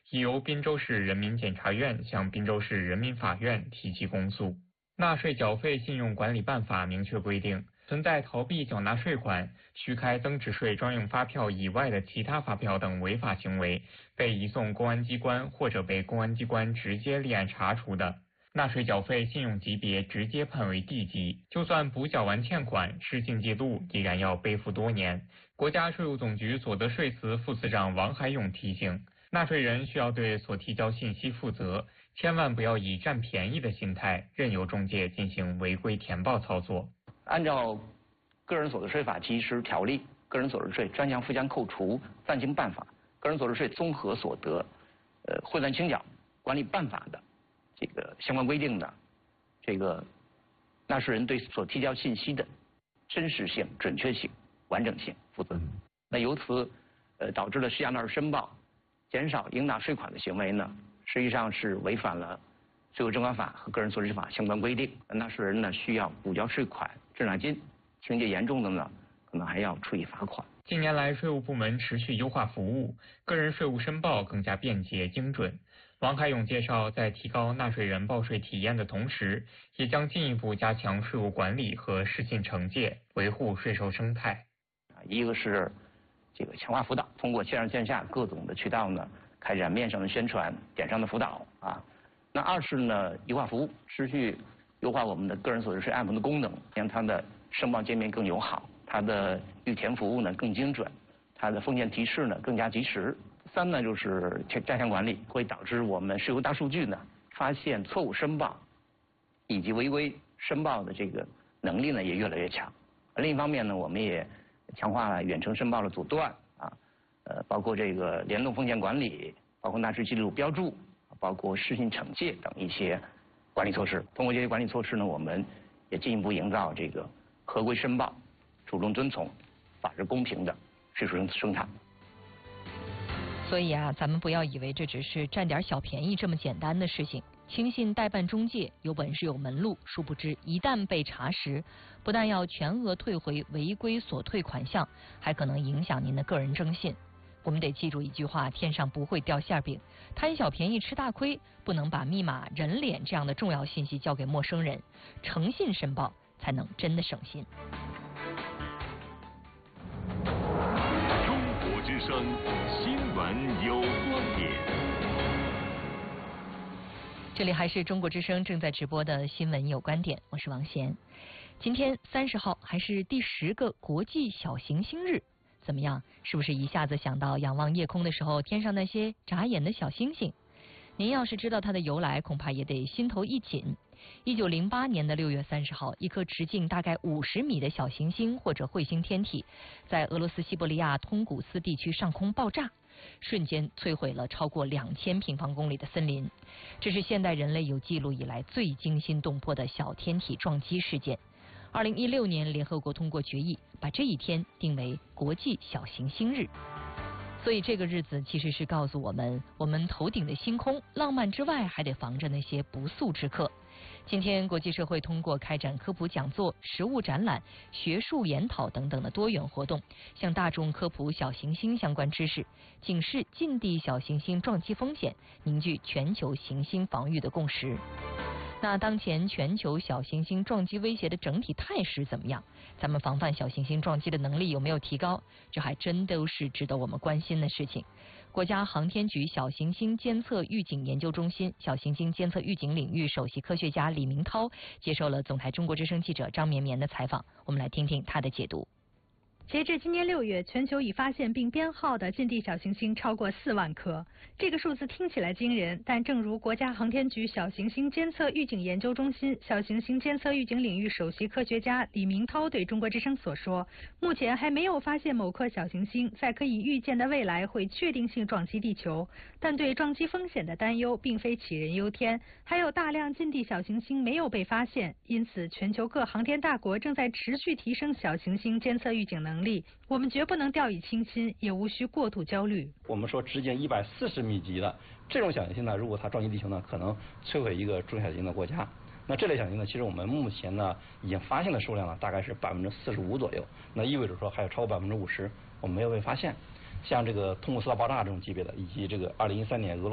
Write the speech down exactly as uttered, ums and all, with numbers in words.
已由滨州市人民检察院向滨州市人民法院提起公诉。纳税缴费信用管理办法明确规定，存在逃避缴纳税款、虚开增值税专用发票以外的其他发票等违法行为，被移送公安机关或者被公安机关直接立案查处的，纳税缴费信用级别直接判为 D 级，就算补缴完欠款，失信记录依然要背负多年。国家税务总局所得税司副司长王海勇提醒，纳税人需要对所提交信息负责，千万不要以占便宜的心态任由中介进行违规填报操作。 按照《个人所得税法及时条例》《个人所得税专项附加扣除暂行办法》《个人所得税综合所得呃汇算清缴管理办法》的这个相关规定呢，这个纳税人对所提交信息的真实性、准确性、完整性负责。那由此呃导致了虚假纳税申报、减少应纳税款的行为呢，实际上是违反了税务征管法和个人所得税法相关规定。纳税人呢需要补交税款、滞纳金，情节严重的呢，可能还要处以罚款。 近年来，税务部门持续优化服务，个人税务申报更加便捷精准。王海勇介绍，在提高纳税人报税体验的同时，也将进一步加强税务管理和失信惩戒，维护税收生态。 一个是这个强化辅导，通过线上线下各种的渠道呢，开展面上的宣传、点上的辅导啊。那二是呢，优化服务，持续优化我们的个人所得税 A P P 的功能，让它的申报界面更友好，它的预填服务呢更精准，它的封建提示呢更加及时。三呢就是加强管理，会导致我们税务大数据呢发现错误申报以及违规申报的这个能力呢也越来越强。另一方面呢，我们也强化了远程申报的阻断啊，呃，包括这个联动风险管理，包括纳税记录标注，包括失信惩戒等一些管理措施。通过这些管理措施呢，我们也进一步营造这个合规申报、主动遵从、法治公平的税收生态。 所以啊，咱们不要以为这只是占点小便宜这么简单的事情，轻信代办中介，有本事有门路，殊不知一旦被查实，不但要全额退回违规所退款项，还可能影响您的个人征信。我们得记住一句话，天上不会掉馅饼，贪小便宜吃大亏，不能把密码、人脸这样的重要信息交给陌生人，诚信申报才能真的省心。 中国之声新闻有观点， 这里还是中国之声正在直播的新闻有观点，我是王贤。今天三十号还是第十个国际小行星日，怎么样？是不是一下子想到仰望夜空的时候，天上那些眨眼的小星星？您要是知道它的由来，恐怕也得心头一紧。一九零八年的六月三十号，一颗直径大概五十米的小行星或者彗星天体，在俄罗斯西伯利亚通古斯地区上空爆炸，瞬间摧毁了超过两千平方公里的森林。这是现代人类有记录以来最惊心动魄的小天体撞击事件。二零一六年，联合国通过决议，把这一天定为国际小行星日。所以这个日子其实是告诉我们，我们头顶的星空浪漫之外，还得防着那些不速之客。今天国际社会通过开展科普讲座、实物展览、学术研讨等等的多元活动，向大众科普小行星相关知识，警示近地小行星撞击风险，凝聚全球行星防御的共识。那当前全球小行星撞击威胁的整体态势怎么样？咱们防范小行星撞击的能力有没有提高？这还真都是值得我们关心的事情。国家航天局小行星监测预警研究中心小行星监测预警领域首席科学家李明涛接受了总台中国之声记者张绵绵的采访，我们来听听他的解读。 截至今年六月，全球已发现并编号的近地小行星超过四万颗。这个数字听起来惊人，但正如国家航天局小行星监测预警研究中心小行星监测预警领域首席科学家李明涛对中国之声所说，目前还没有发现某颗小行星在可以预见的未来会确定性撞击地球，但对撞击风险的担忧并非杞人忧天，还有大量近地小行星没有被发现，因此全球各航天大国正在持续提升小行星监测预警能力。能力，我们绝不能掉以轻心，也无需过度焦虑。 我们说直径一百四十米级的这种小行星呢，如果它撞击地球呢，可能摧毁一个中小型的国家。那这类小行星呢，其实我们目前呢已经发现的数量呢，大概是百分之四十五左右。那意味着说还有超过百分之五十我们没有被发现。像这个通古斯大爆炸这种级别的，以及这个二零一三年俄罗